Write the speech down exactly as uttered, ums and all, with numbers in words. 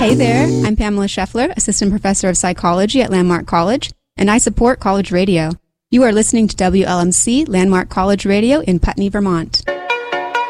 Hey there, I'm Pamela Scheffler, Assistant Professor of Psychology at Landmark College, and I support College Radio. You are listening to W L M C Landmark College Radio in Putney, Vermont.